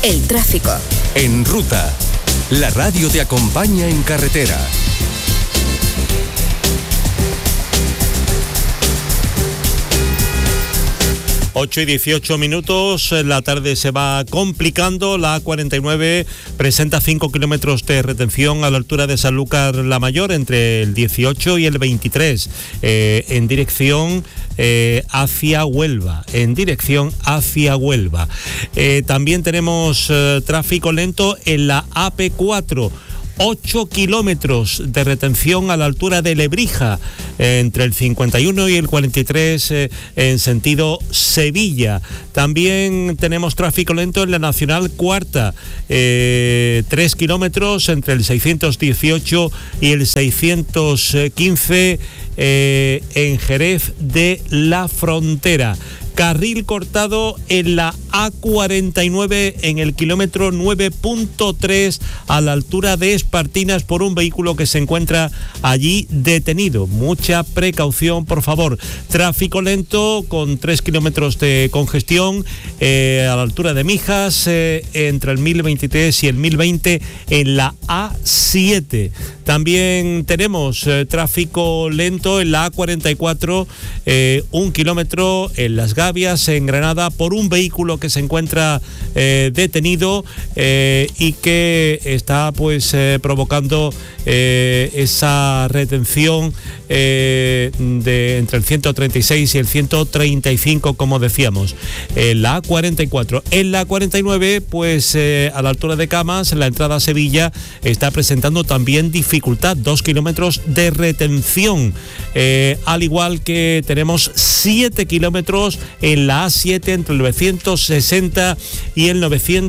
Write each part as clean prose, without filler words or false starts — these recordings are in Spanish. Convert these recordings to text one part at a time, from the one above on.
El tráfico. En Ruta, la radio te acompaña en carretera. 8:18, la tarde se va complicando. La A49 presenta 5 kilómetros de retención a la altura de Sanlúcar la Mayor entre el 18 y el 23, en dirección hacia Huelva, también tenemos tráfico lento en la AP4. 8 kilómetros de retención a la altura de Lebrija, entre el 51 y el 43, en sentido Sevilla. También tenemos tráfico lento en la Nacional Cuarta, 3 kilómetros entre el 618 y el 615, en Jerez de la Frontera. Carril cortado en la A49 en el kilómetro 9.3 a la altura de Espartinas por un vehículo que se encuentra allí detenido. Mucha precaución, por favor. Tráfico lento con 3 kilómetros de congestión a la altura de Mijas, entre el 1023 y el 1020 en la A7. También tenemos tráfico lento en la A44, 1 kilómetro en Las Gavias, en Granada, por un vehículo que se encuentra detenido y que está provocando esa retención de entre el 136 y el 135, como decíamos. La A44. En la A49, a la altura de Camas, la entrada a Sevilla está presentando también dificultad, 2 kilómetros de retención, al igual que tenemos 7 kilómetros en la A7 entre el 960 y el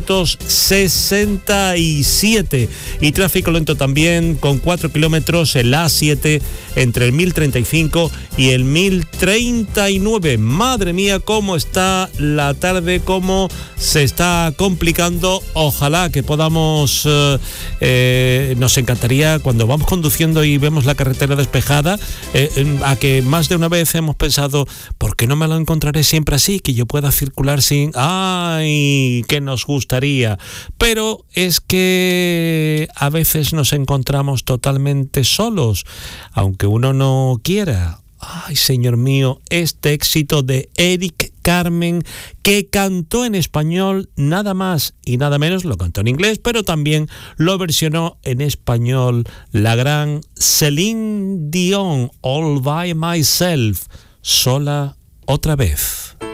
967, y tráfico lento también con 4 kilómetros en la A7 entre el 1035 y el 1039. Madre mía, cómo está la tarde, cómo se está complicando. Ojalá que podamos, nos encantaría cuando vamos conduciendo y vemos la carretera despejada, a que más de una vez hemos pensado, ¿por qué no me lo encontraré siempre así? Que yo pueda circular sin... ¡Ay! Que nos gustaría. Pero es que a veces nos encontramos totalmente solos, aunque uno no quiera. Ay, señor mío, este éxito de Eric Carmen, que cantó en español nada más y nada menos, lo cantó en inglés, pero también lo versionó en español la gran Celine Dion, All by Myself, sola otra vez.